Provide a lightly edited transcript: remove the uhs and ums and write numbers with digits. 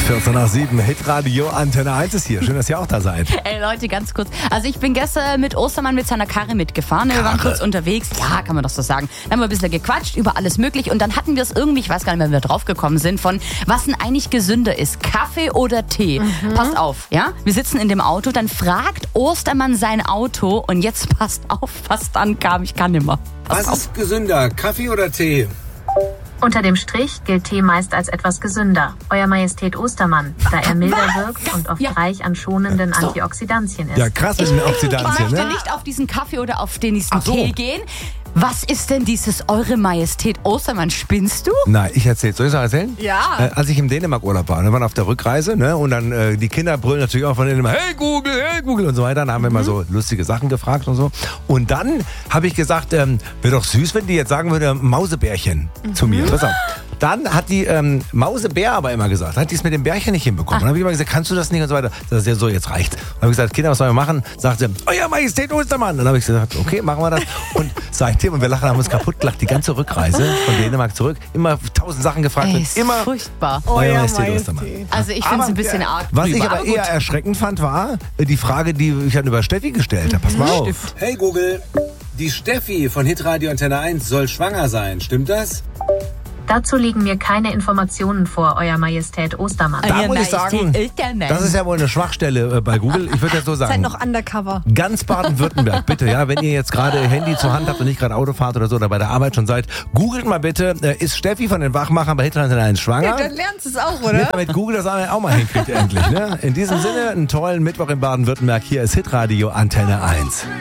14:07, Hitradio Antenne 1 ist hier. Schön, dass ihr auch da seid. Ey Leute, ganz kurz. Also ich bin gestern mit Ostermann mit seiner Karre mitgefahren. Wir waren kurz unterwegs. Ja, kann man doch so sagen. Dann haben wir ein bisschen gequatscht über alles mögliche. Und dann hatten wir es irgendwie, ich weiß gar nicht mehr, wie wir drauf gekommen sind, von was denn eigentlich gesünder ist. Kaffee oder Tee? Passt auf, ja? Wir sitzen in dem Auto, dann fragt Ostermann sein Auto. Und jetzt passt auf, was dann kam. Ich kann nimmer. Was ist gesünder, Kaffee oder Tee? Unter dem Strich gilt Tee meist als etwas gesünder. Euer Majestät Ostermann, da er milder wirkt und oft reich an schonenden Antioxidantien ist. Ja, krass mit den Oxidantien, Ich möchte ne? nicht auf diesen Kaffee oder auf den nächsten Tee gehen. Was ist denn dieses Eure Majestät Ostermann? Spinnst du? Nein, ich erzähl's. Soll ich es noch erzählen? Ja. Als ich im Dänemark-Urlaub war, wir waren auf der Rückreise, ne? Und dann die Kinder brüllen natürlich auch von denen immer, hey Google und so weiter. Dann haben wir immer so lustige Sachen gefragt und so. Und dann habe ich gesagt, wäre doch süß, wenn die jetzt sagen würde, Mausebärchen zu mir. Pass auf. Dann hat die Mausebär aber immer gesagt, hat die es mit dem Bärchen nicht hinbekommen. Dann habe ich immer gesagt, kannst du das nicht und so weiter. Das ist ja so, jetzt reicht. Dann habe ich gesagt, Kinder, was sollen wir machen? Sagt sie, Euer Majestät Ostermann. Dann habe ich gesagt, okay, machen wir das. Und seitdem, und wir lachen, haben uns kaputt gelacht, die ganze Rückreise von Dänemark zurück. Immer 1000 Sachen gefragt. Ey, Und ist immer furchtbar. Euer Majestät Ostermann. Also ich finde es ein bisschen arg. Was ich drüber, aber eher erschreckend fand, war die Frage, die ich dann über Steffi gestellt habe. Pass mal auf. Hey Google, die Steffi von Hitradio Antenne 1 soll schwanger sein, stimmt das? Dazu liegen mir keine Informationen vor, Euer Majestät Ostermann. Da muss ich sagen, das ist ja wohl eine Schwachstelle bei Google. Ich würde das so sagen. Seid noch undercover. Ganz Baden-Württemberg, bitte, ja, wenn ihr jetzt gerade Handy zur Hand habt und nicht gerade Auto fahrt oder so oder bei der Arbeit schon seid, googelt mal bitte, ist Steffi von den Wachmachern bei Hitradio Antenne 1 schwanger? Ja, dann lernst du es auch, oder? Damit Google das auch mal hinkriegt endlich, ne? In diesem Sinne, einen tollen Mittwoch in Baden-Württemberg. Hier ist Hitradio Antenne 1.